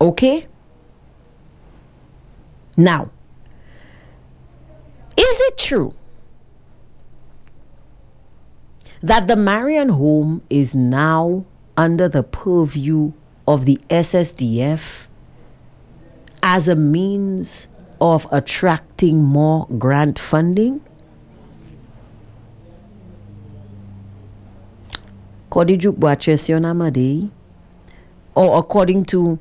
Okay? Now, is it true that the Marian home is now under the purview of the SSDF as a means of attracting more grant funding? Kodijuk Bwachesyon Amadei, or according to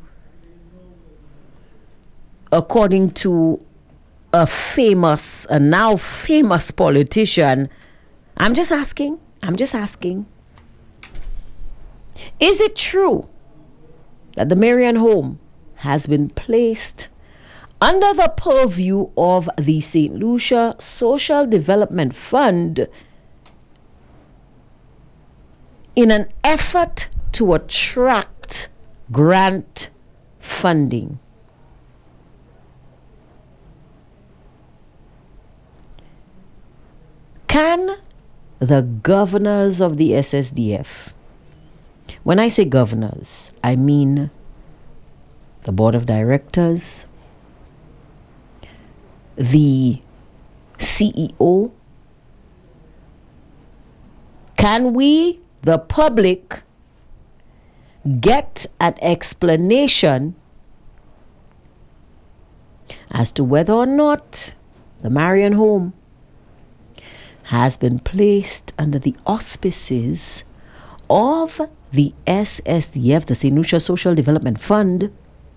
a now famous politician, I'm just asking, is it true that the Marian home has been placed under the purview of the St. Lucia Social Development Fund in an effort to attract grant funding? Can the governors of the SSDF, when I say governors, I mean the board of directors, the CEO, can we, the public, get an explanation as to whether or not the Marian home has been placed under the auspices of the SSDF, the St. Lucia Social Development Fund,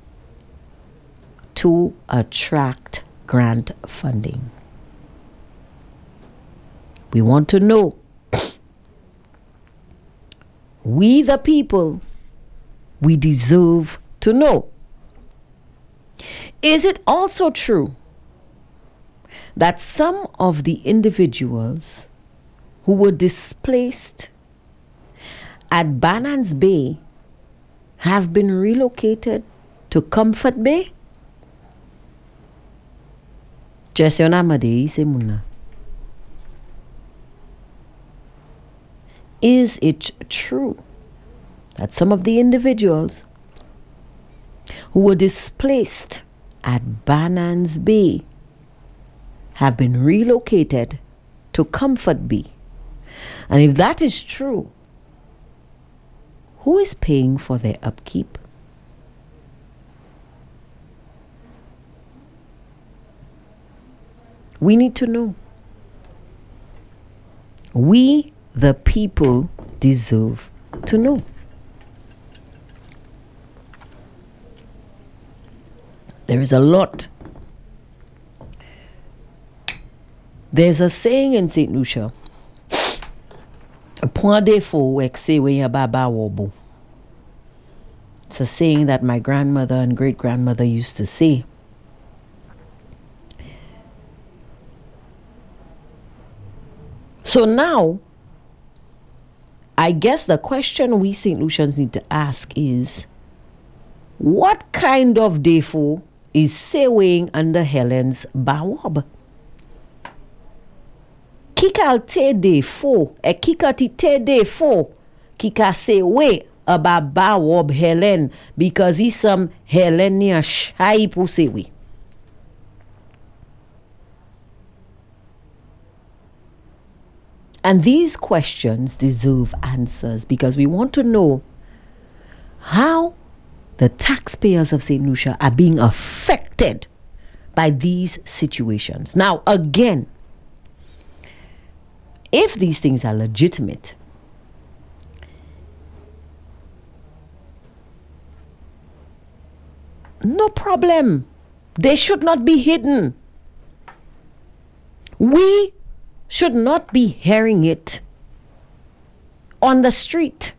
to attract grant funding? We want to know. We, the people, we deserve to know. Is it also true that some of the individuals who were displaced at Banans Bay have been relocated to Comfort Bay? Jesyon Amadei Semuna. Is it true that some of the individuals who were displaced at Banans Bay have been relocated to Comfort Bay? And if that is true, who is paying for their upkeep? We need to know. We, the people, deserve to know. There is a lot. There's a saying in St. Lucia, point défaut exe we baba wobo. It's a saying that my grandmother and great-grandmother used to say. So now, I guess the question we St. Lucians need to ask is, what kind of défaut is sewing under Helen's bawob? Kika te défaut, e kika ti te défaut, kika sewe about bawob Helen, because he's some Helenia shy pou sewe. And these questions deserve answers, because we want to know how the taxpayers of St. Lucia are being affected by these situations. Now, again, if these things are legitimate, no problem. They should not be hidden. We should not be hearing it on the street.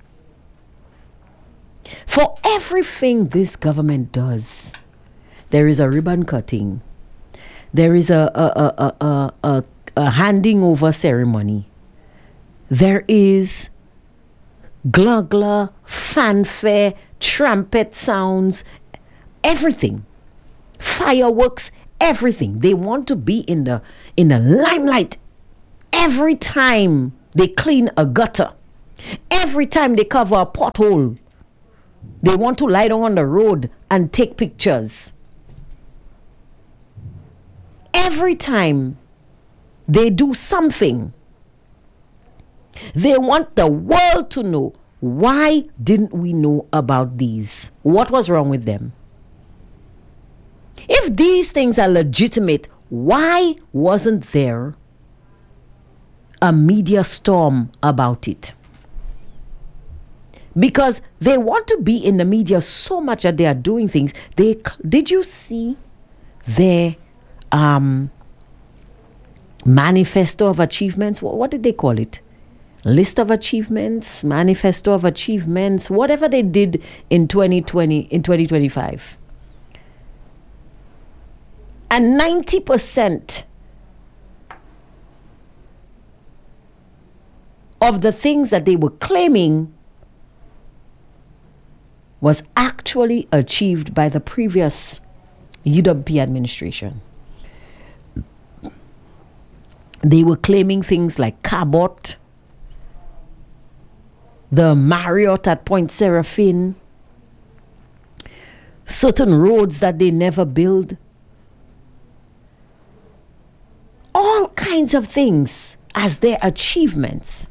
For everything this government does, there is a ribbon cutting. There is a handing over ceremony. There is gla, fanfare, trumpet sounds, everything. Fireworks, everything. They want to be in the limelight every time they clean a gutter. Every time they cover a pothole. They want to lie down on the road and take pictures. Every time they do something, they want the world to know, why didn't we know about these? What was wrong with them? If these things are legitimate, why wasn't there a media storm about it? Because they want to be in the media so much that they are doing things. Did you see their manifesto of achievements? What did they call it? List of achievements, manifesto of achievements, whatever they did in 2025. And 90% of the things that they were claiming was actually achieved by the previous UWP administration. They were claiming things like Cabot, the Marriott at Point Seraphin, certain roads that they never built, all kinds of things as their achievements.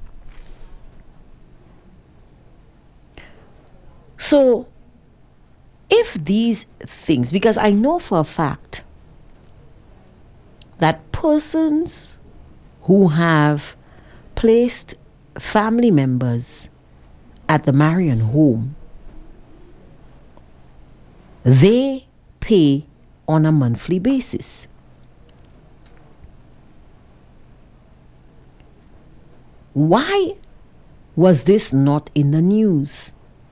So, if these things, because I know for a fact that persons who have placed family members at the Marion home, they pay on a monthly basis. Why was this not in the news?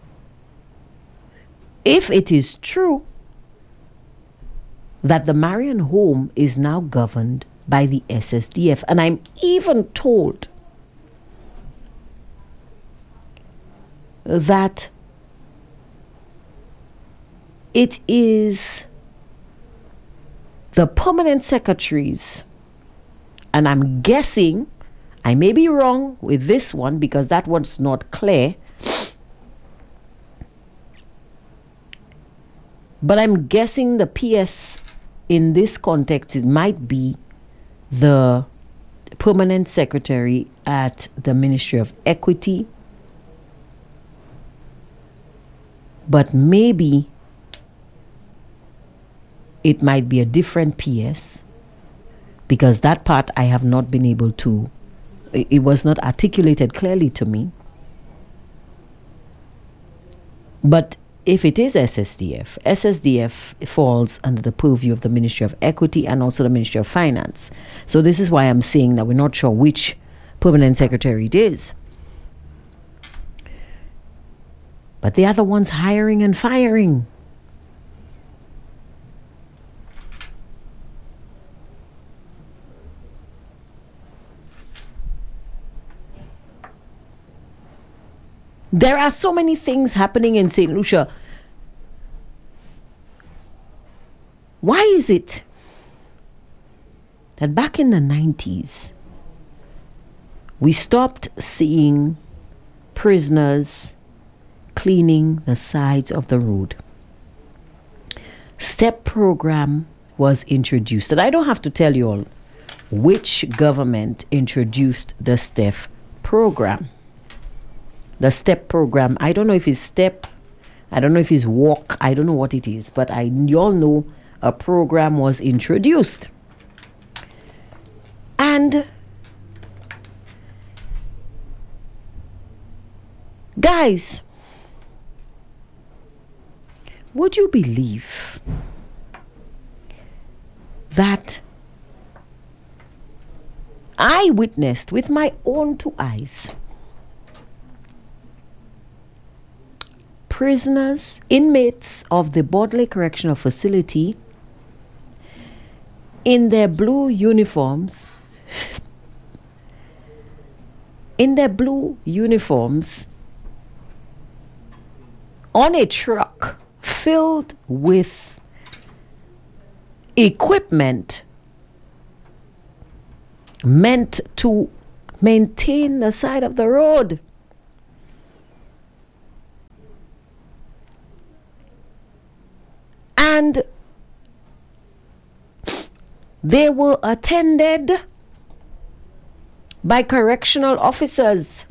If it is true that the Marion home is now governed by the SSDF, and I'm even told that it is the permanent secretaries, and I'm guessing, I may be wrong with this one because that one's not clear, but I'm guessing the PS in this context, it might be the permanent secretary at the Ministry of Equity, but maybe it might be a different PS, because that part I have not been able to, it was not articulated clearly to me. But if it is SSDF falls under the purview of the Ministry of Equity and also the Ministry of Finance. So this is why I'm saying that we're not sure which permanent secretary it is. But they are the ones hiring and firing. There are so many things happening in St. Lucia. Why is it that back in the 90s, we stopped seeing prisoners cleaning the sides of the road? STEP program was introduced. And I don't have to tell you all which government introduced the STEP program. The STEP program, I don't know if it's STEP, I don't know if it's WALK, I don't know what it is, but you all know a program was introduced. And guys, would you believe that I witnessed with my own two eyes prisoners, inmates of the Bodley Correctional Facility in their blue uniforms, on a truck filled with equipment meant to maintain the side of the road. And they were attended by correctional officers.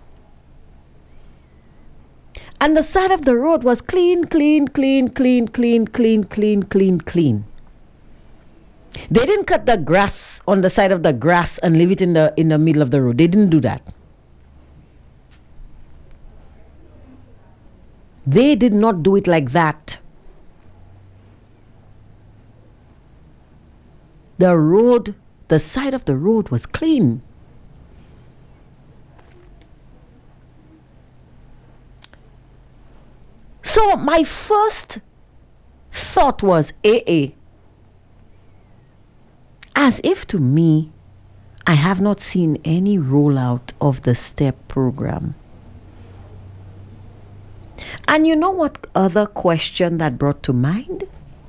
And the side of the road was clean. They didn't cut the grass on the side of the grass and leave it in the middle of the road. They didn't do that. They did not do it like that. The side of the road was clean. So my first thought was AA. As if to me, I have not seen any rollout of the STEP program. And you know what other question that brought to mind?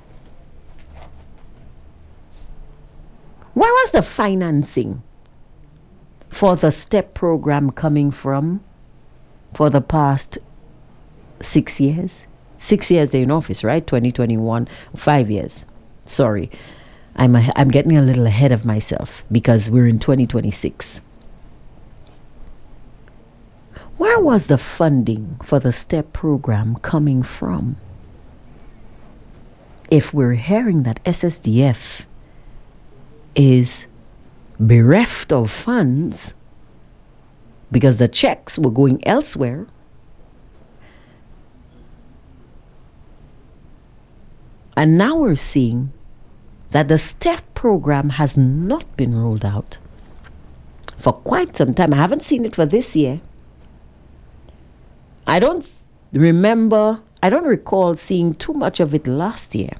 Where was the financing for the STEP program coming from for the past 6 years? 6 years in office, right? 2021, 5 years. Sorry, I'm getting a little ahead of myself because we're in 2026. Where was the funding for the STEP program coming from? If we're hearing that SSDF is bereft of funds because the checks were going elsewhere, and now we're seeing that the STEP program has not been rolled out for quite some time. I haven't seen it for this year. I don't recall seeing too much of it last year.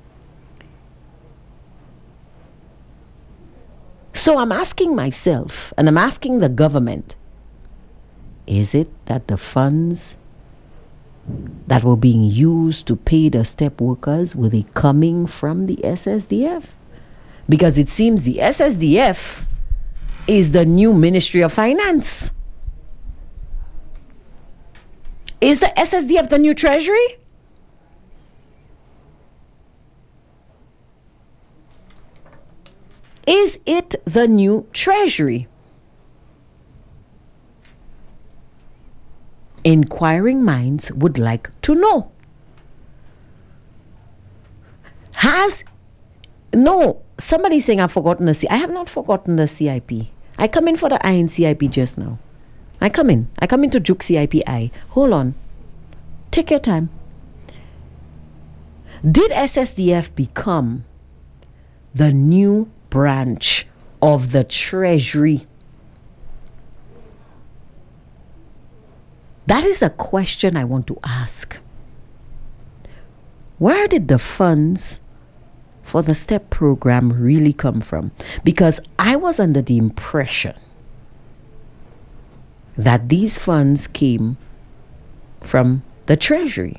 So I'm asking myself, and I'm asking the government, is it that the funds that were being used to pay the STEP workers, were they coming from the SSDF? Because it seems the SSDF is the new Ministry of Finance. Is the SSDF the new Treasury? Is it the new Treasury? Inquiring minds would like to know. Somebody saying I've forgotten the CIP. I have not forgotten the CIP. I come in for the INCIP just now. I come in to juke CIPI. Hold on. Take your time. Did SSDF become the new branch of the Treasury? That is a question I want to ask. Where did the funds for the STEP program really come from? Because I was under the impression that these funds came from the Treasury.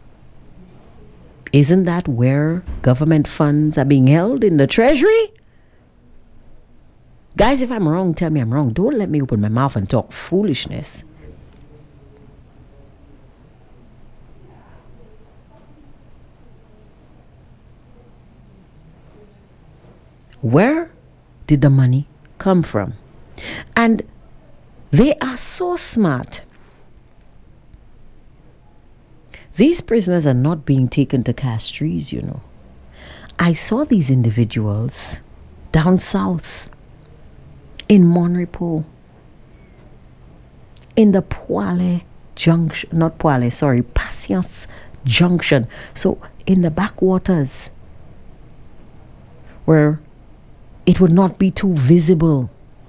Isn't that where government funds are being held, in the Treasury? Guys, if I'm wrong, tell me I'm wrong. Don't let me open my mouth and talk foolishness. Where did the money come from? And they are so smart. These prisoners are not being taken to Castries, you know. I saw these individuals down south in Monrepo, in the Poile Junction, not Poile, sorry, Patience Junction. So in the backwaters where it would not be too visible.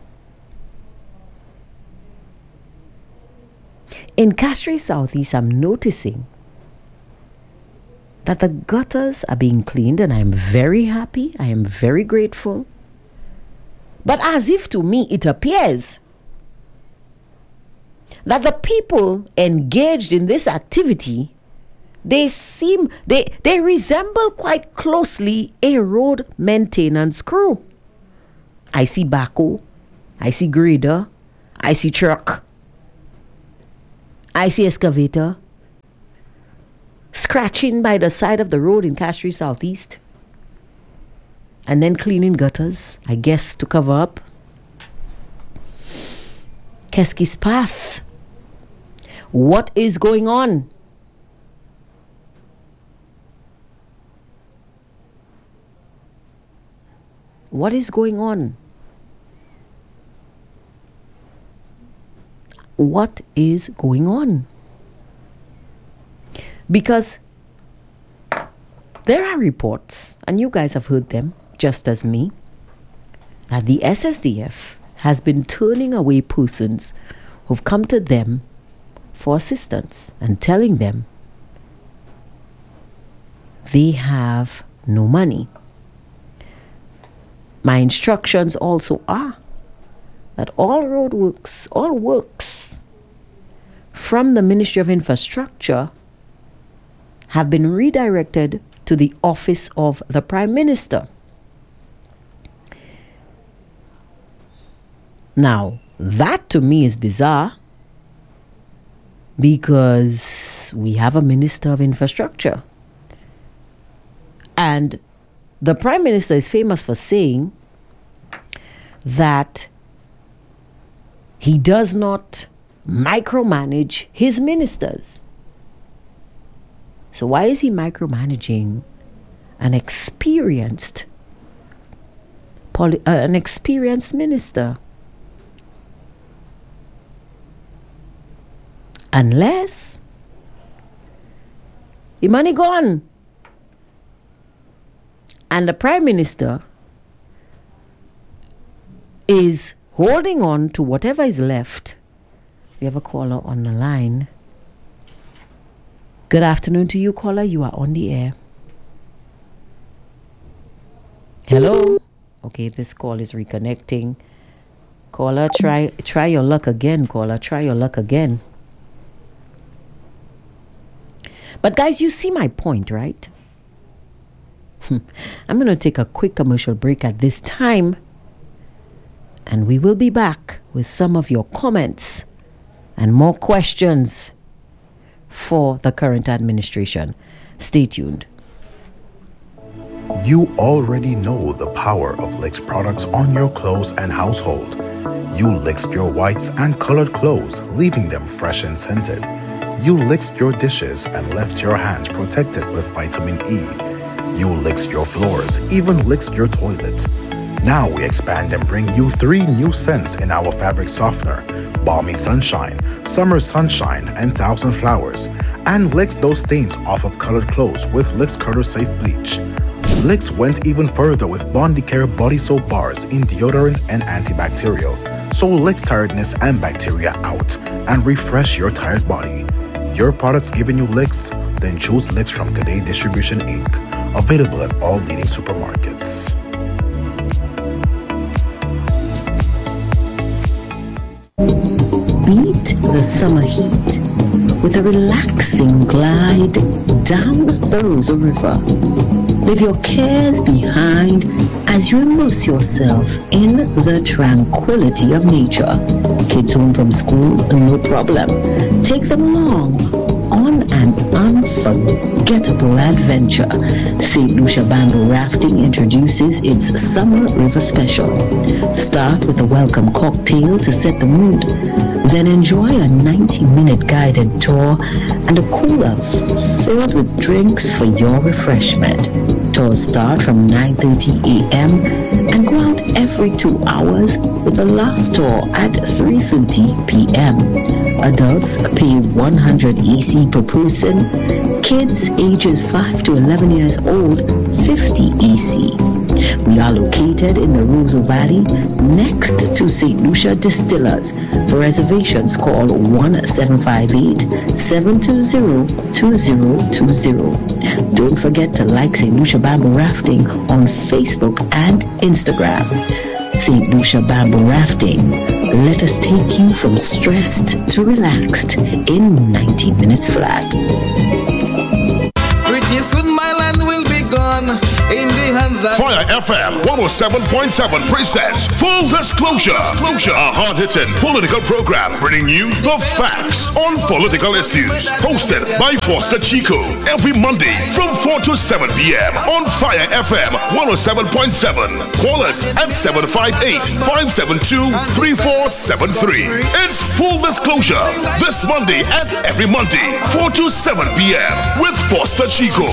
In Castries Southeast, I'm noticing that the gutters are being cleaned, and I'm very happy. I am very grateful. But as if to me, it appears that the people engaged in this activity, they resemble quite closely a road maintenance crew. I see backhoe, I see grader, I see truck, I see excavator. scratching by the side of the road in Castries Southeast, and then cleaning gutters, I guess, to cover up. Qu'est-ce qui se passe? What is going on? What is going on? What is going on? Because there are reports, and you guys have heard them just as me, that the SSDF has been turning away persons who've come to them for assistance and telling them they have no money. My instructions also are that all works from the Ministry of Infrastructure have been redirected to the office of the Prime Minister. Now, that to me is bizarre, because we have a Minister of Infrastructure. And the Prime Minister is famous for saying that he does not micromanage his ministers. So why is he micromanaging an experienced minister? Unless the money gone and the Prime Minister is holding on to whatever is left. We have a caller on the line. Good afternoon to you, caller. You are on the air. Hello. Okay, this call is reconnecting. Caller, try your luck again, caller. Try your luck again. But guys, you see my point, right? I'm going to take a quick commercial break at this time, and we will be back with some of your comments and more questions for the current administration. Stay tuned. You already know the power of Licks products on your clothes and household. You licked your whites and colored clothes, leaving them fresh and scented. You licked your dishes and left your hands protected with vitamin E. You licked your floors, even licked your toilet. Now we expand and bring you 3 new scents in our fabric softener: Balmy Sunshine, Summer Sunshine, and Thousand Flowers. And licks those stains off of colored clothes with Licks Curler Safe Bleach. Licks went even further with Bondicare body soap bars in deodorant and antibacterial. So Licks tiredness and bacteria out and refresh your tired body. Your products giving you licks? Then choose Licks from Cadet Distribution Inc. Available at all leading supermarkets. Beat the summer heat with a relaxing glide down the Rosa River. Leave your cares behind as you immerse yourself in the tranquility of nature. Kids home from school, no problem. Take them along on an unforgettable adventure. St. Lucia Bamboo Rafting introduces its Summer River Special. Start with a welcome cocktail to set the mood. Then enjoy a 90-minute guided tour and a cooler filled with drinks for your refreshment. Tours start from 9:30 a.m. and go out every 2 hours, with the last tour at 3:30 p.m. Adults pay 100 EC per person. Kids ages 5 to 11 years old, 50 EC. We are located in the Roseau Valley, next to St. Lucia Distillers. For reservations, call 1-758-720-2020. Don't forget to like St. Lucia Bamboo Rafting on Facebook and Instagram. St. Lucia Bamboo Rafting. Let us take you from stressed to relaxed in 90 minutes flat. Pretty soon my land will be gone in the hands of Fire FM 107.7 presents Full Disclosure. A hard-hitting political program bringing you the facts on political issues. Hosted by Foster Chico every Monday from 4 to 7 p.m. on Fire FM 107.7. Call us at 758-572-3473. It's Full Disclosure this Monday and every Monday, 4 to 7 p.m. with Foster Chico.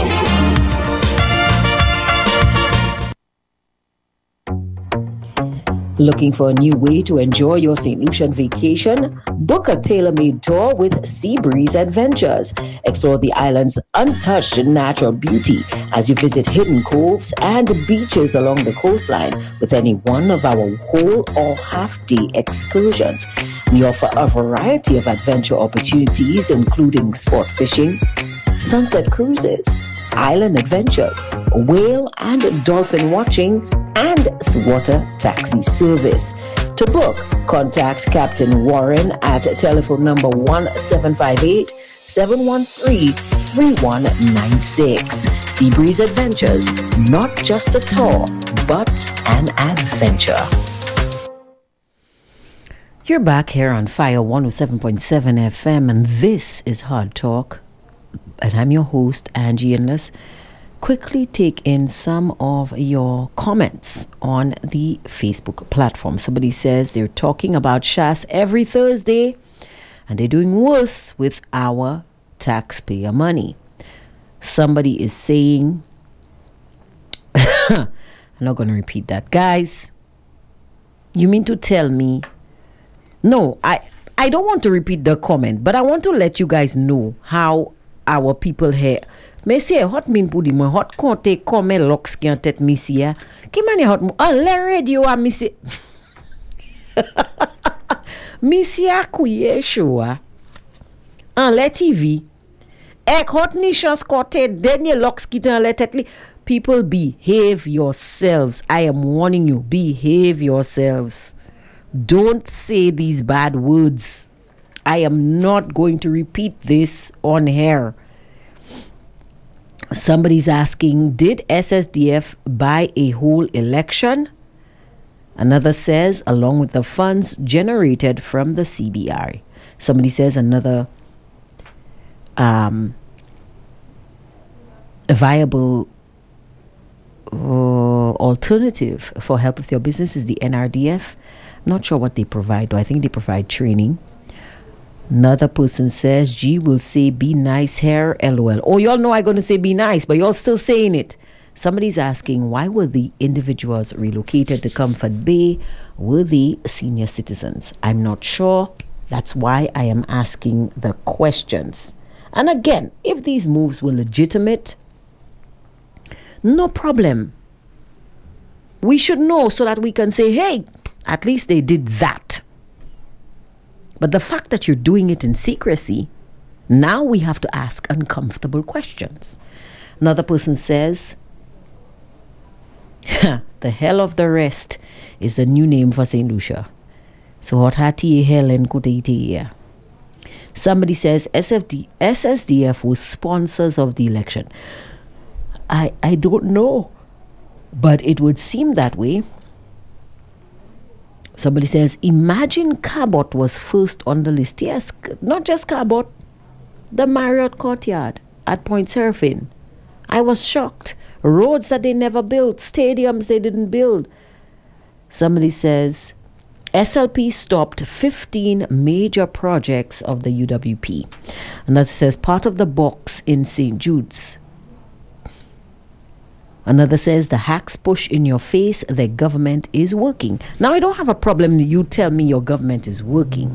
Looking for a new way to enjoy your St. Lucian vacation? Book a tailor-made tour with Seabreeze Adventures. Explore the island's untouched natural beauty as you visit hidden coves and beaches along the coastline with any one of our whole or half-day excursions. We offer a variety of adventure opportunities, including sport fishing, sunset cruises, island adventures, whale and dolphin watching, and water taxi service. To book, contact Captain Warren at telephone number 1758-713-3196. Seabreeze Adventures, not just a tour, but an adventure. You're back here on Fire 107.7 FM, and this is Hard Talk. And I'm your host, Angie, and let's quickly take in some of your comments on the Facebook platform. Somebody says they're talking about Shas every Thursday and they're doing worse with our taxpayer money. Somebody is saying, I'm not going to repeat that. Guys, you mean to tell me? No, I don't want to repeat the comment, but I want to let you guys know how our people here. Mais c'est hot min pour dire moi hot compter comme lox qui en tête missia. Qui manie hot en la radio a missia. Missia couille choua. En la TV. Ek hot ni chance côté dernier lox qui en la tête li. People, behave yourselves. I am warning you, behave yourselves. Don't say these bad words. I am not going to repeat this on air. Somebody's asking, did SSDF buy a whole election? Another says, along with the funds generated from the CBI. Somebody says another viable alternative for help with your business is the NRDF. I'm not sure what they provide, though. I think they provide training. Another person says, G will say, be nice here, LOL. Oh, y'all know I'm going to say be nice, but y'all still saying it. Somebody's asking, why were the individuals relocated to Comfort Bay? Were they senior citizens? I'm not sure. That's why I am asking the questions. And again, if these moves were legitimate, no problem. We should know so that we can say, hey, at least they did that. But the fact that you're doing it in secrecy, now we have to ask uncomfortable questions. Another person says, the hell of the rest is the new name for St. Lucia. So what hati hell and kuteite. Somebody says SSDF was sponsors of the election. I don't know, but it would seem that way. Somebody says, imagine Cabot was first on the list. Yes, not just Cabot, the Marriott Courtyard at Point Seraphin. I was shocked. Roads that they never built, stadiums they didn't build. Somebody says, SLP stopped 15 major projects of the UWP. And that says, part of the box in St. Jude's. Another says, the hacks push in your face, the government is working. Now, I don't have a problem you tell me your government is working.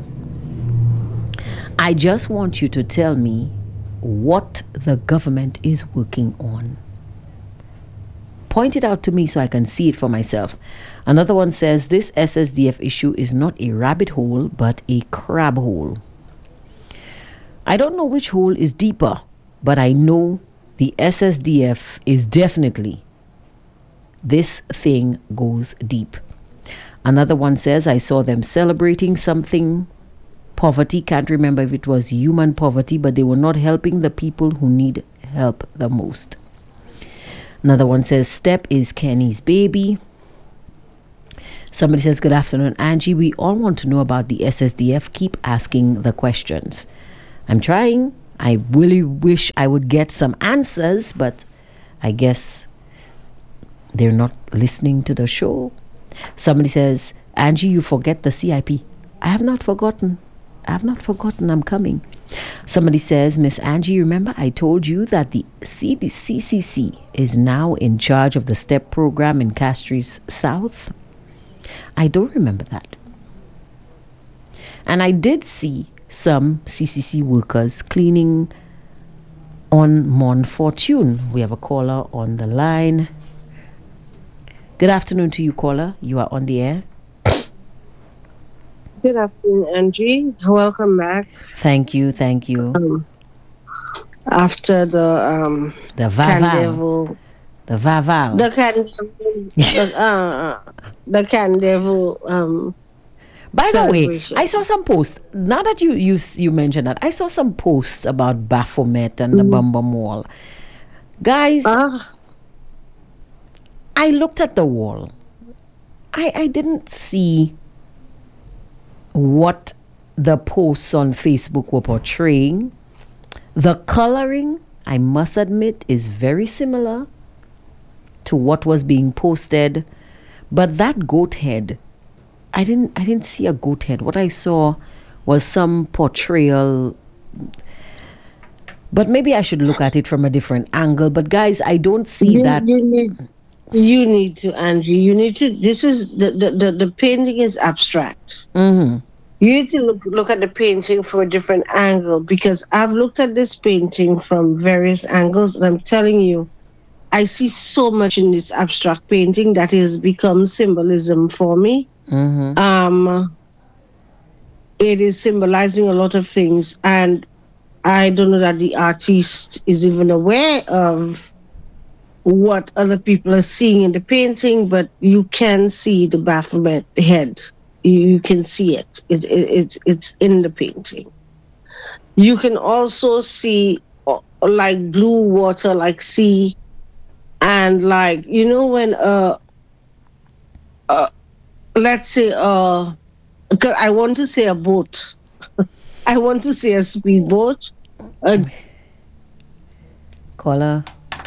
I just want you to tell me what the government is working on. Point it out to me so I can see it for myself. Another one says, this SSDF issue is not a rabbit hole, but a crab hole. I don't know which hole is deeper, but I know the SSDF is definitely, this thing goes deep. Another one says, I saw them celebrating something, poverty. Can't remember if it was human poverty, but they were not helping the people who need help the most. Another one says, Step is Kenny's baby. Somebody says, good afternoon, Angie. We all want to know about the SSDF. Keep asking the questions. I'm trying. I really wish I would get some answers, but I guess they're not listening to the show. Somebody says, Angie, you forget the CIP. I have not forgotten. I'm coming. Somebody says, Miss Angie, remember I told you that the CCC is now in charge of the STEP program in Castries South? I don't remember that. And I did see some CCC workers cleaning on Mont Fortune. We have a caller on the line. Good afternoon to you, caller. You are on the air. Good afternoon, Angie. Welcome back. Thank you. After the Vaval. The Vaval. The Candeville. By the way, I saw some posts. Now that you mentioned that, I saw some posts about Baphomet and the Bum Bum Wall. Guys, I looked at the wall. I didn't see what the posts on Facebook were portraying. The coloring, I must admit, is very similar to what was being posted. But that goat head, I didn't see a goat head. What I saw was some portrayal. But maybe I should look at it from a different angle. But guys, I don't see that. You need to, Angie. You need to. This is the painting is abstract. Mm-hmm. You need to look at the painting from a different angle, because I've looked at this painting from various angles, and I'm telling you, I see so much in this abstract painting that has become symbolism for me. Mm-hmm. It is symbolizing a lot of things, and I don't know that the artist is even aware of what other people are seeing in the painting, but you can see the Baphomet head. You can see it. It's in the painting. You can also see like blue water, like sea, and like, you know, when let's say because I want to say a boat. I want to say a speedboat. Caller,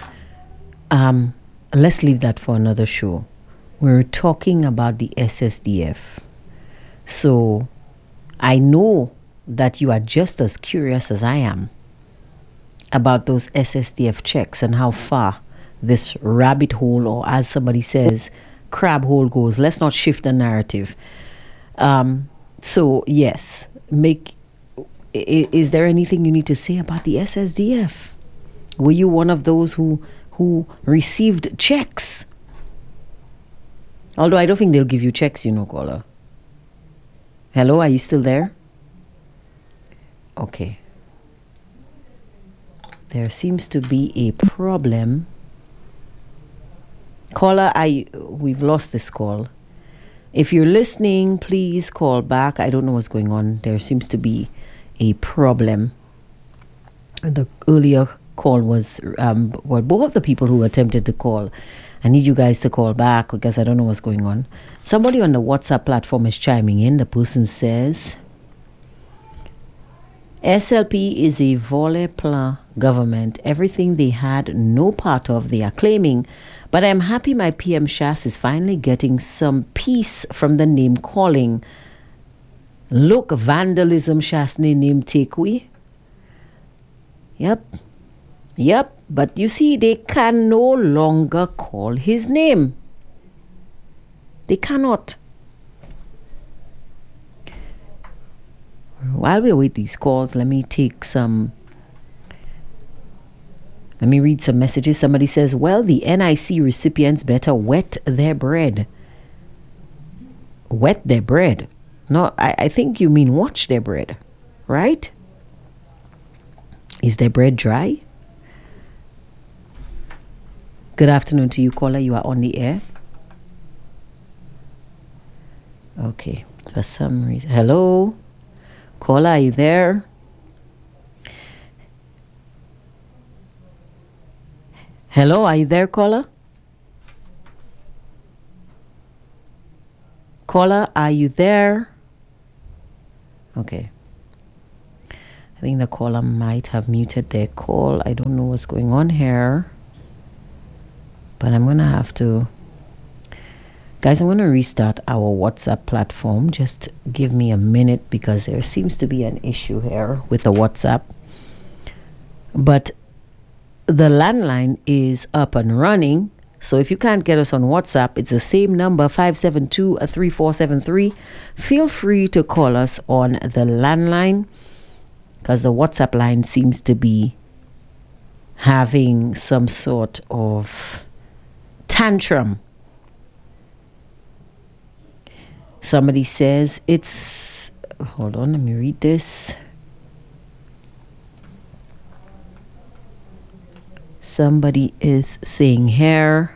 let's leave that for another show. We're talking about the SSDF. So I know that you are just as curious as I am about those SSDF checks and how far this rabbit hole, or as somebody says, crab hole goes. Let's not shift the narrative. So yes, is there anything you need to say about the SSDF? Were you one of those who received checks? Although I don't think they'll give you checks, you know, caller. Hello, are you still there? Okay. There seems to be a problem. Caller, we've lost this call. If you're listening, please call back. I don't know what's going on. There seems to be a problem. The earlier call was, both of the people who attempted to call, I need you guys to call back because I don't know what's going on. Somebody on the WhatsApp platform is chiming in. The person says, SLP is a voile-plan government. Everything they had no part of, they are claiming. But I'm happy my PM Shas is finally getting some peace from the name calling. Look, vandalism Shasne name take we. Yep. But you see, they can no longer call his name. They cannot. While we await these calls, let me read some messages. Somebody says, well, the NIC recipients better wet their bread. Wet their bread? No, I think you mean watch their bread, right? Is their bread dry? Good afternoon to you, caller. You are on the air. Okay, for some reason. Hello? Caller, are you there? Hello, are you there, caller? Caller, are you there? Okay. I think the caller might have muted their call. I don't know what's going on here. But I'm going to have to... Guys, I'm going to restart our WhatsApp platform. Just give me a minute because there seems to be an issue here with the WhatsApp. But the landline is up and running. So if you can't get us on WhatsApp, it's the same number, 572-3473. Feel free to call us on the landline because the WhatsApp line seems to be having some sort of tantrum. Somebody says it's... Hold on, let me read this. Somebody is saying here,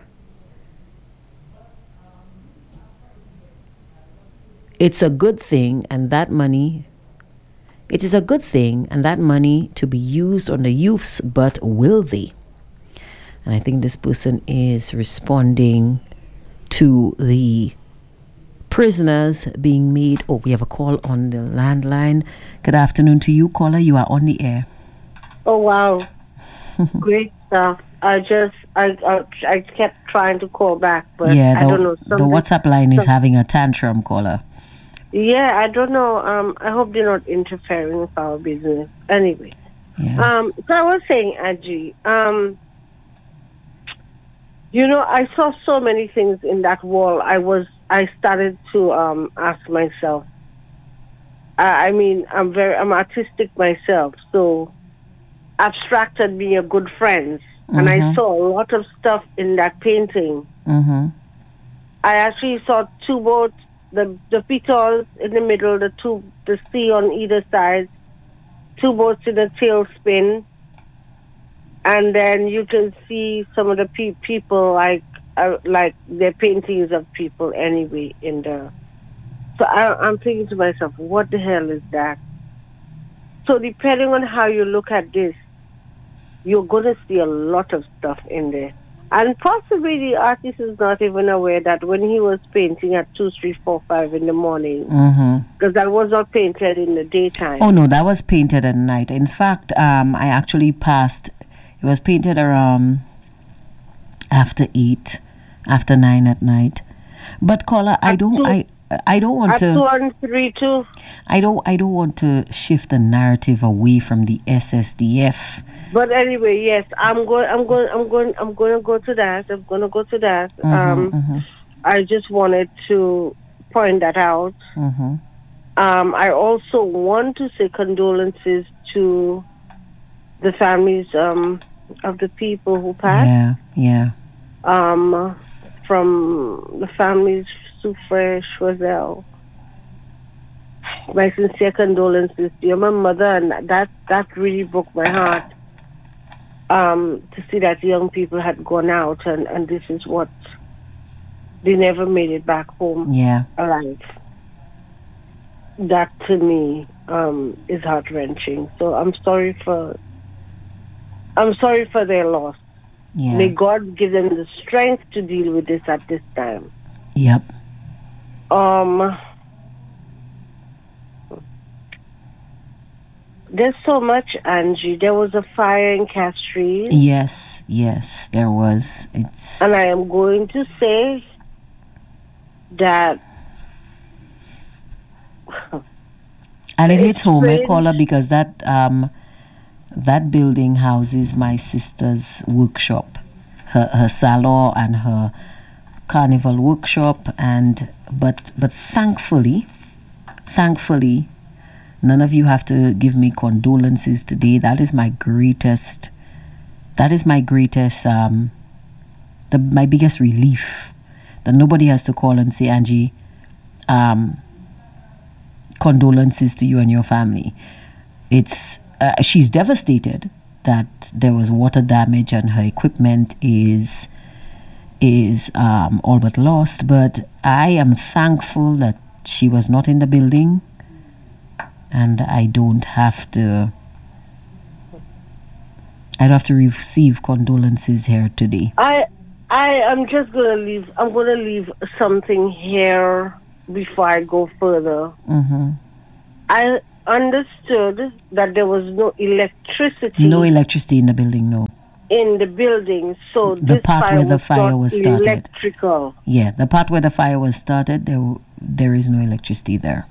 it's a good thing and that money... It is a good thing and that money to be used on the youths, but will they? And I think this person is responding to the prisoners being made. Oh, we have a call on the landline. Good afternoon to you, caller. You are on the air. Oh, wow. Great stuff. I kept trying to call back, but I don't know. The WhatsApp line is having a tantrum, caller. Yeah, I don't know. I hope they're not interfering with our business. Anyway. Yeah. So I was saying, Angie, I saw so many things in that wall. I started to ask myself. I'm artistic myself, so abstracted being a good friend, and I saw a lot of stuff in that painting. I actually saw two boats, the petals in the middle, the sea on either side, two boats in a tailspin, and then you can see some of the people like their paintings of people anyway in the. So I'm thinking to myself, what the hell is that? So depending on how you look at this, you're going to see a lot of stuff in there. And possibly the artist is not even aware that when he was painting at 2, 3, 4, 5 in the morning, because that was not painted in the daytime. Oh, no, that was painted at night. In fact, I actually passed, it was painted around after 8, after 9 at night. But caller, I don't want to... 2 and 3 too. I don't want to shift the narrative away from the SSDF. But anyway, yes, I'm going to go to that. I'm going to go to that. I just wanted to point that out. I also want to say condolences to the families of the people who passed. Yeah. From the families, Soufre, Choiseul. My sincere condolences to you, my mother, and that really broke my heart. To see that young people had gone out and this is what they never made it back home alive. That to me is heart wrenching. So I'm sorry for their loss. Yeah. May God give them the strength to deal with this at this time. Yep. There's so much, Angie. There was a fire in Castries. Yes, there was. And I am going to say that... And it hits home, caller, because that building houses my sister's workshop, her salon and her carnival workshop, but thankfully, none of you have to give me condolences today. That is my greatest, my biggest relief, that nobody has to call and say, Angie, condolences to you and your family. It's she's devastated that there was water damage and her equipment is all but lost, but I am thankful that she was not in the building and I don't have to I don't have to receive condolences here today. I am just gonna leave. I'm gonna leave something here before I go further. Mm-hmm. I understood that there was no electricity. No electricity in the building, no. In the building, so The this part fire where the was fire not was started. electrical. Yeah, the part where the fire was started, there is no electricity there.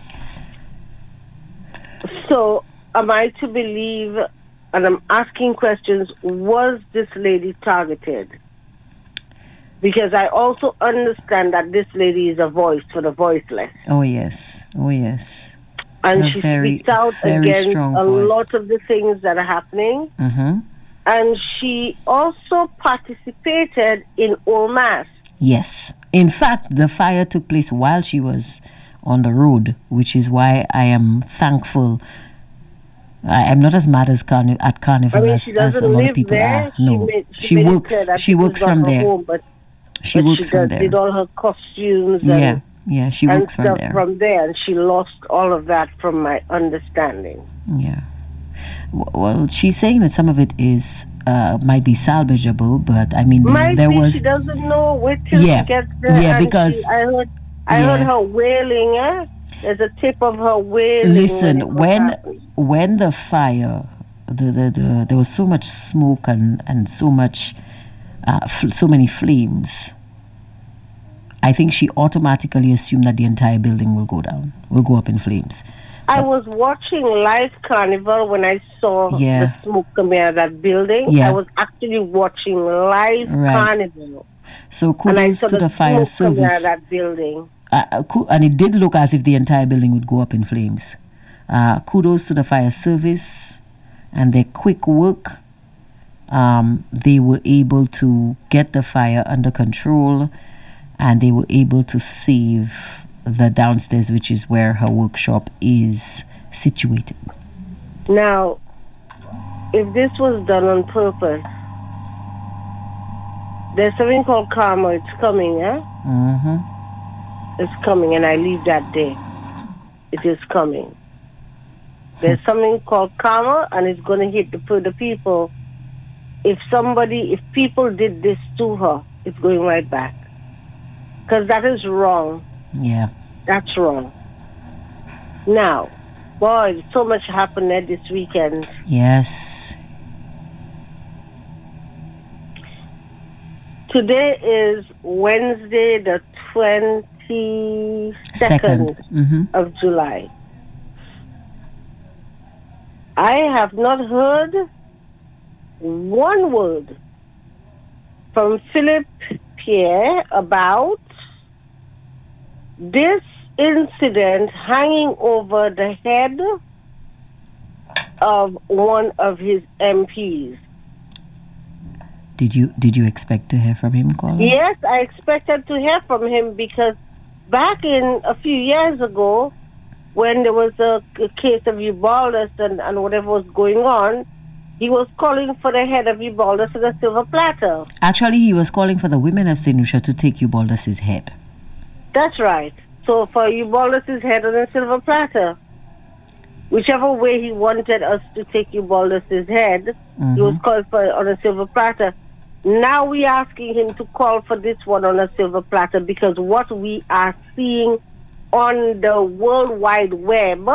So, am I to believe, and I'm asking questions, was this lady targeted? Because I also understand that this lady is a voice for the voiceless. Oh, yes. Oh, yes. And A she very, speaks out very against strong a voice. lot of the things that are happening. Mm-hmm. And she also participated in Old Mass. Yes. In fact, the fire took place while she was on the road, which is why I am thankful. I'm not as mad as at Carnival I mean, as she a doesn't lot of live people there. are. No, she made it works. clear that She this works is not from her there. home, but She works from there. did all her costumes Yeah, yeah, she and works from stuff there. from there, and she lost all of that from my understanding. Yeah. Well, she's saying that some of it is might be salvageable, but I mean there was. She doesn't know where to Yeah, get there. yeah, and because I heard her wailing. There's a tip of her wailing. Listen, happening. when the fire, there was so much smoke and so much, so many flames. I think she automatically assumed that the entire building will go up in flames. I was watching live Carnival when I saw the smoke coming out of that building. Yeah. I was actually watching live Carnival. So kudos to the fire service. Coming out of that building. And it did look as if the entire building would go up in flames. Kudos to the fire service and their quick work. They were able to get the fire under control, and they were able to save the downstairs, which is where her workshop is situated. Now, if this was done on purpose, there's something called karma. It's coming, Mm-hmm. It's coming, and I leave that day. It is coming. There's something called karma, and it's going to hit the people. If people did this to her, it's going right back. Because that is wrong. Yeah. That's wrong. Now, boy, so much happened there this weekend. Yes. Today is Wednesday, the 22nd of July. I have not heard one word from Philip Pierre about this incident hanging over the head of one of his MPs. Did you expect to hear from him, Colin? Yes, I expected to hear from him because back in a few years ago, when there was a case of Ubaldus and whatever was going on, he was calling for the head of Ubaldus on a silver platter. Actually, he was calling for the women of St. Lucia to take Ubaldus' head. That's right. So for Ubaldus' head on a silver platter, whichever way he wanted us to take Ubaldus' head, he was called for on a silver platter. Now we're asking him to call for this one on a silver platter because what we are seeing on the World Wide Web,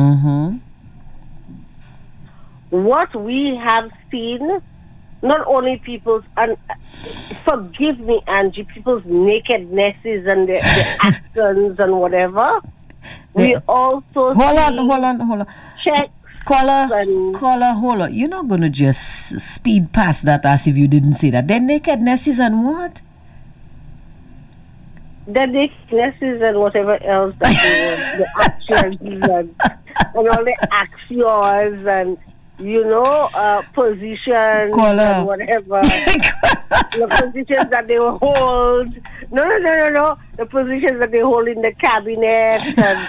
what we have seen, not only people's, and forgive me, Angie, people's nakednesses and their actions and whatever. We also hold on. Check. Caller, hold on. You're not going to just speed past that as if you didn't say that. Their nakednesses and what? The nakednesses and whatever else that they were, the actions and all the actions and, positions and whatever. The positions that they hold. No. The positions that they hold in the cabinet. And,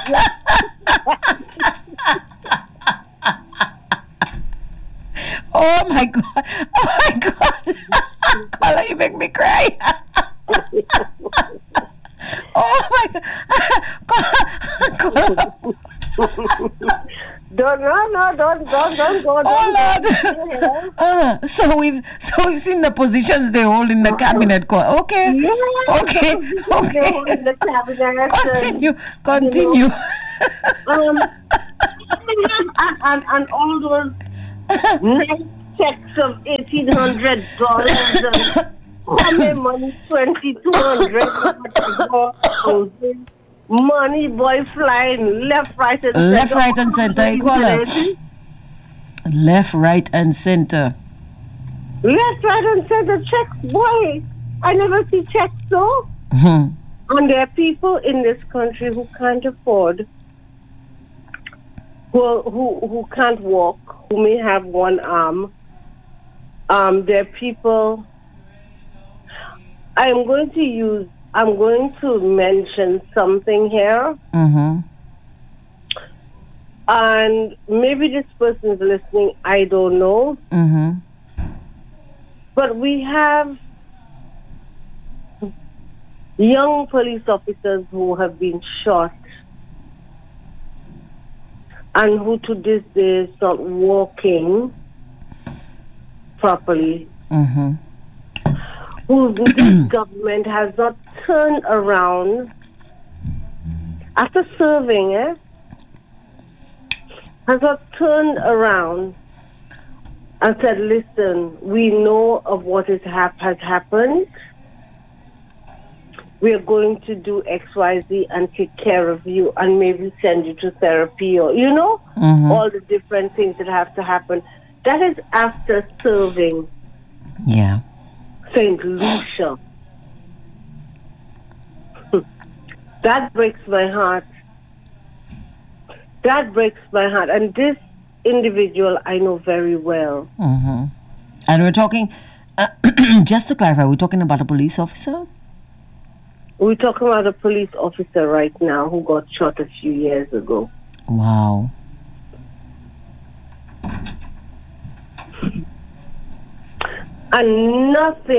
Oh my God. Carla, you make me cry. Oh my God. Carla. Don't go. Oh Lord. So we've seen the positions they hold in the cabinet. Okay. Yeah, Okay. They hold in the cabinet. Continue. And all those nice checks of $1,800 and coming money $2,200. Money boy flying left, right, and center. Left, right, and center. Equala. Left, right, and center. Left, right, and center. Checks, boy. I never see checks though. And there are people in this country who can't afford, who can't walk, who may have one arm. There are people. I'm going to mention something here. And maybe this person is listening, I don't know. But we have young police officers who have been shot and who to this day is not walking properly. Who this government has not turned around after serving, has not turned around and said, listen, we know of what has happened. We are going to do XYZ and take care of you and maybe send you to therapy or, all the different things that have to happen. That is after serving. Yeah. St. Lucia. That breaks my heart. That breaks my heart. And this individual I know very well. And we're talking, just to clarify, we're talking about a police officer? We're talking about a police officer right now who got shot a few years ago. Wow. And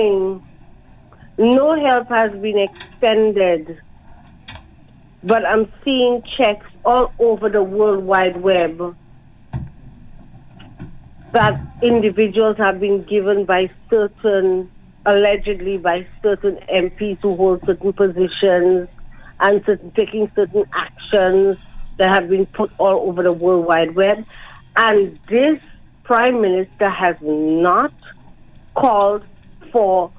no help has been extended. But I'm seeing checks all over the World Wide Web that individuals have been given by allegedly by certain MPs who hold certain positions and taking certain actions that have been put all over the World Wide Web. And this Prime Minister has not called for,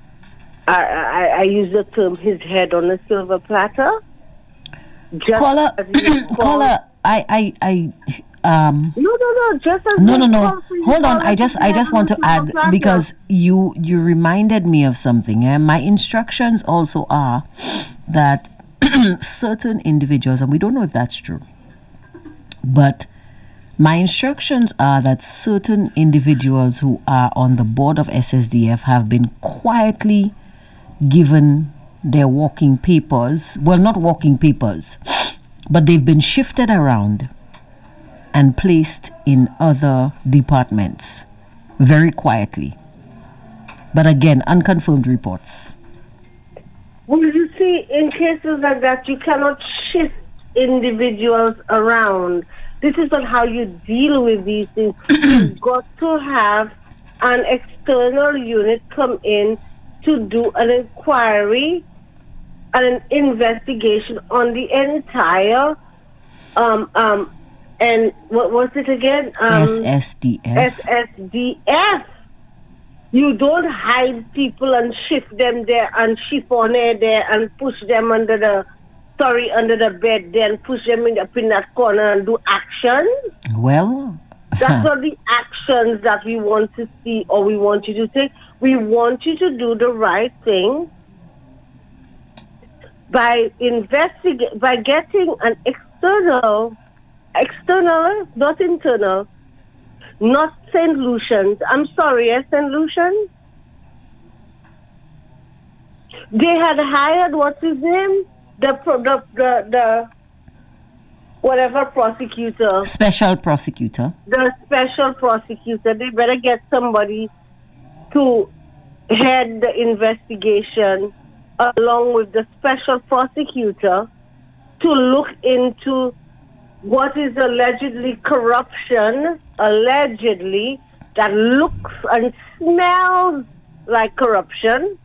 I use the term, his head on a silver platter. Caller, No. Hold on. I just want to add, because you reminded me of something. My instructions also are that certain individuals, and we don't know if that's true, but my instructions are that certain individuals who are on the board of SSDF have been quietly given their walking papers. Well, not walking papers, but they've been shifted around and placed in other departments very quietly. But again, unconfirmed reports. Well, you see, in cases like that, you cannot shift individuals around. This is not how you deal with these things. You've got to have an external unit come in to do an inquiry and an investigation on the entire and what was it again? SSDF. You don't hide people and shift them there and chiffonner there and push them under the bed there and push them up in that corner and do action. Well, that's not the actions that we want to see or we want you to take. We want you to do the right thing by getting an external, not internal, not St. Lucian's. I'm sorry, St. Lucian. They had hired, what's his name? The whatever prosecutor. Special prosecutor. The special prosecutor. They better get somebody to head the investigation along with the special prosecutor to look into what is allegedly corruption, that looks and smells like corruption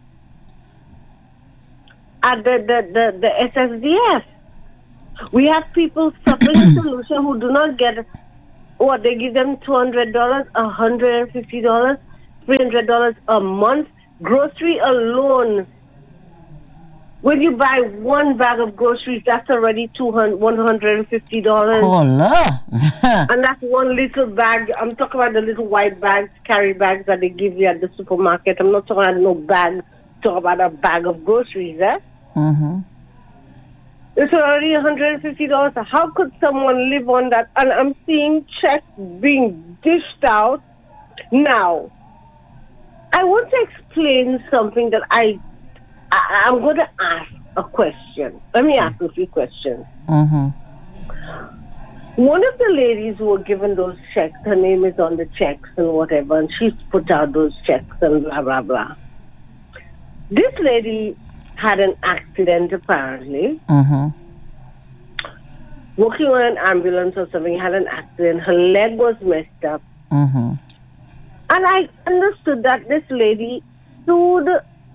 at the SSDF. We have people suffering solution who do not get what they give them $200, $150, $300 a month. Grocery alone. When you buy one bag of groceries, that's already $150. Caller. And that's one little bag. I'm talking about the little white bags, carry bags that they give you at the supermarket. I'm not talking about no bag. I'm talking about a bag of groceries, Mm-hmm. It's already $150. How could someone live on that? And I'm seeing checks being dished out. Now, I want to explain something that I'm going to ask a question. Let me ask a few questions. Mm-hmm. One of the ladies who were given those checks, her name is on the checks and whatever, and she's put out those checks and blah, blah, blah. This lady had an accident, apparently. Mm-hmm. Working on an ambulance or something, had an accident. Her leg was messed up. Mm-hmm. And I understood that this lady sued,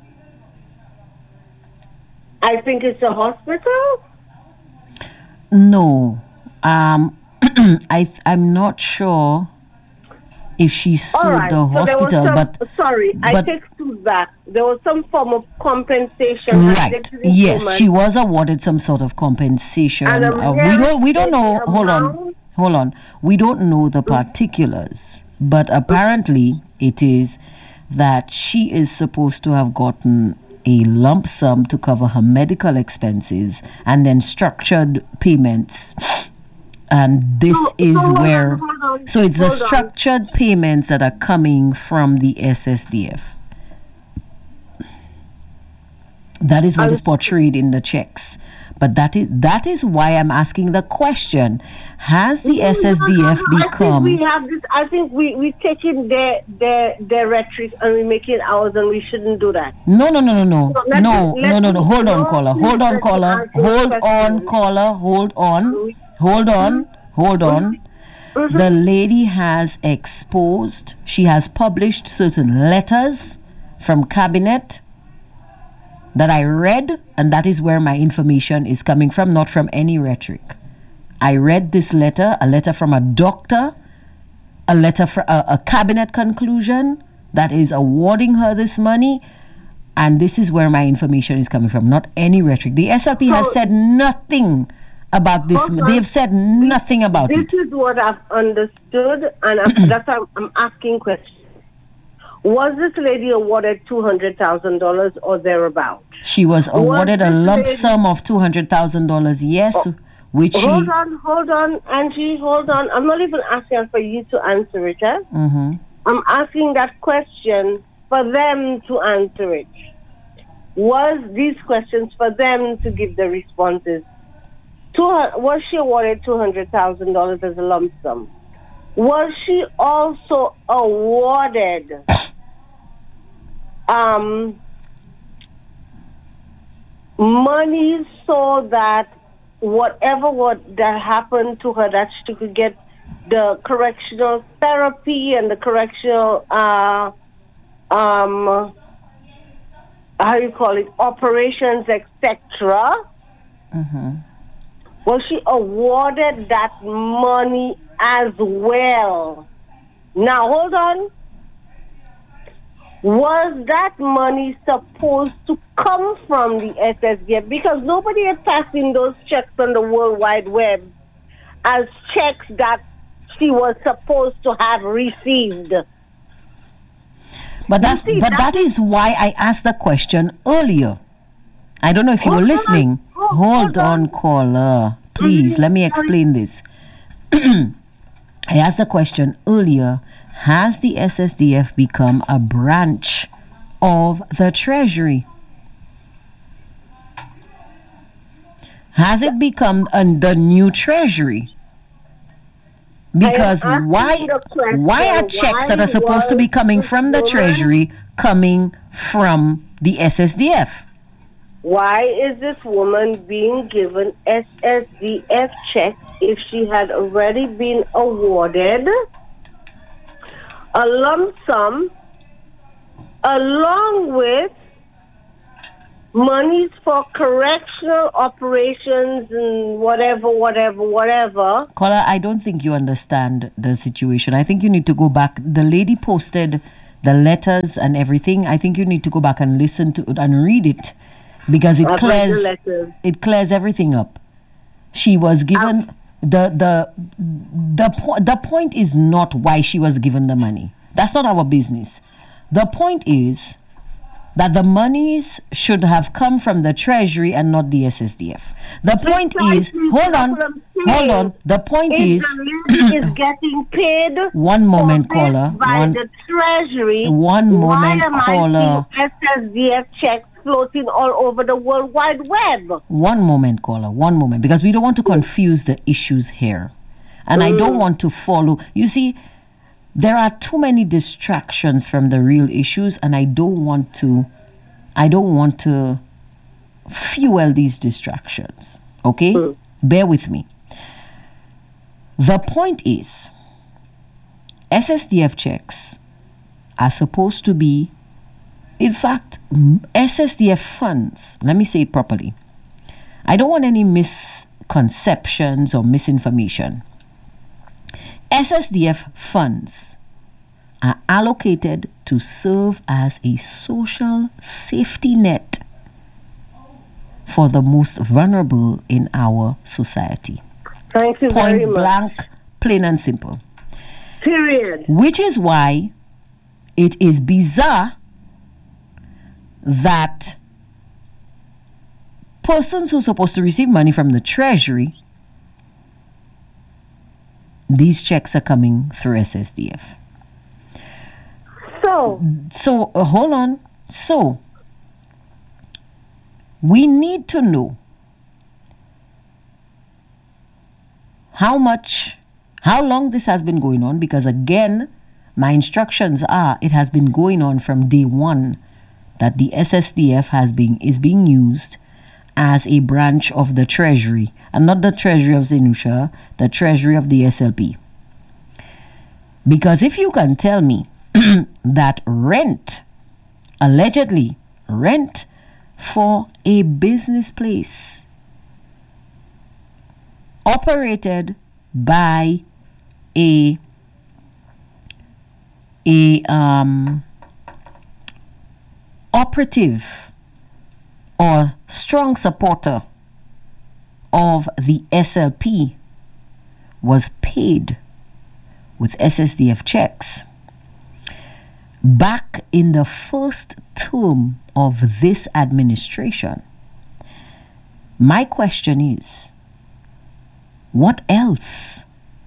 I think it's a hospital? No. I'm not sure if she sued the hospital, I take suit back. There was some form of compensation. Right. Yes, she was awarded some sort of compensation. We don't know. Hold on. We don't know the particulars, but apparently it is that she is supposed to have gotten a lump sum to cover her medical expenses and then structured payments. And this is where... So it's the structured payments that are coming from the SSDF. That is what is portrayed in the checks. But that is why I'm asking the question. Has the SSDF become... I think we take in their rhetoric and we make it ours, and we shouldn't do that. No. Hold on, caller. Hold on. Mm-hmm. The lady has exposed, she has published certain letters from cabinet that I read, and that is where my information is coming from, not from any rhetoric. I read this letter, a letter from a doctor, a letter for a cabinet conclusion that is awarding her this money, and this is where my information is coming from, not any rhetoric. The SLP has said nothing about this. They've said nothing about it. This is what I've understood, and that's why I'm asking questions. Was this lady awarded $200,000 or thereabout? She was awarded a lump sum of $200,000, yes, which Hold on, Angie, hold on. I'm not even asking for you to answer it, Mm-hmm. I'm asking that question for them to answer it. Was these questions for them to give the responses? Was she awarded $200,000 as a lump sum? Was she also awarded money so that whatever that happened to her, that she could get the correctional therapy and the correctional operations, etc. Mm-hmm. Was she awarded that money as well? Now, hold on. Was that money supposed to come from the SSDF? Because nobody is passing those checks on the World Wide Web as checks that she was supposed to have received. But that is why I asked the question earlier. I don't know if you were listening. Hold on, caller. Please, let me explain this. I asked the question earlier. Has the SSDF become a branch of the Treasury? Has it become the new Treasury? Because why are checks that are supposed to be coming from the Treasury coming from the SSDF? Why is this woman being given SSDF checks if she had already been awarded a lump sum along with monies for correctional operations and whatever. Caller, I don't think you understand the situation. I think you need to go back. The lady posted the letters and everything. I think you need to go back and listen to it and read it, because it clears everything up. She was given the point is not why she was given the money. That's not our business. The point is that the monies should have come from the Treasury and not the SSDF. The point is, hold on. The point is getting paid. One moment, caller. By the Treasury. One moment, caller. SSDF checks floating all over the World Wide Web. One moment, caller. One moment, because we don't want to confuse the issues here, and I don't want to follow. You see, there are too many distractions from the real issues, and I don't want to fuel these distractions. Okay? Bear with me. The point is, SSDF checks are supposed to be, in fact, SSDF funds. Let me say it properly. I don't want any misconceptions or misinformation. SSDF funds are allocated to serve as a social safety net for the most vulnerable in our society. Thank you very much. Point blank, plain and simple. Period. Which is why it is bizarre that persons who are supposed to receive money from the Treasury, these checks are coming through SSDF. So hold on. So, we need to know how long this has been going on, because again, my instructions are it has been going on from day one that the SSDF is being used as a branch of the Treasury, and not the Treasury of St. Lucia, the Treasury of the SLP. Because if you can tell me that allegedly rent for a business place operated by a operative or strong supporter of the SLP was paid with SSDF checks back in the first term of this administration, my question is, what else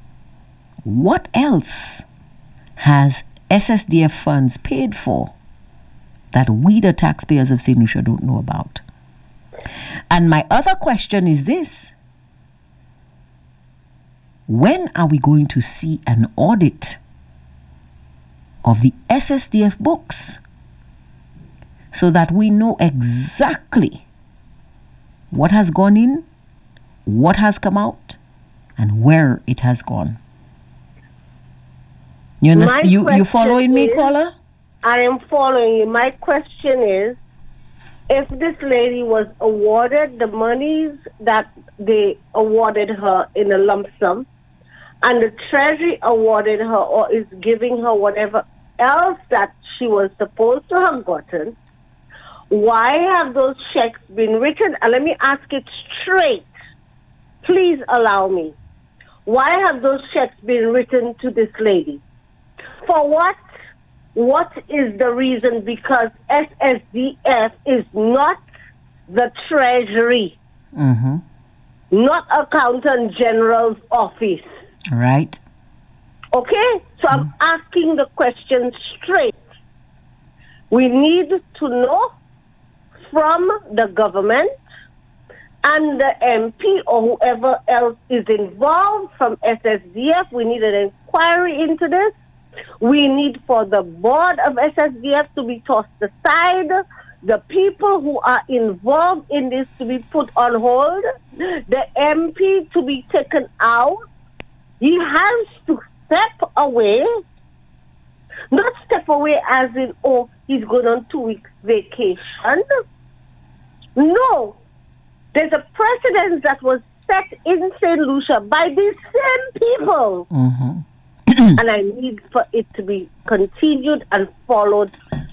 has SSDF funds paid for that we, the taxpayers of St. Lucia, don't know about? And my other question is this: when are we going to see an audit of the SSDF books so that we know exactly what has gone in, what has come out, and where it has gone? You understand? You following me, caller? I am following you. My question is, if this lady was awarded the monies that they awarded her in a lump sum, and the Treasury awarded her or is giving her whatever else that she was supposed to have gotten, why have those checks been written? And let me ask it straight. Please allow me. Why have those checks been written to this lady? For what? What is the reason? Because SSDF is not the Treasury, not Accountant General's office. Right. Okay? So I'm asking the question straight. We need to know from the government and the MP or whoever else is involved from SSDF. We need an inquiry into this. We need for the board of SSDF to be tossed aside, the people who are involved in this to be put on hold, the MP to be taken out. He has to step away Not step away as in, oh, he's going on 2 weeks vacation. No. There's a precedent that was set in St. Lucia by these same people. And I need for it to be continued and followed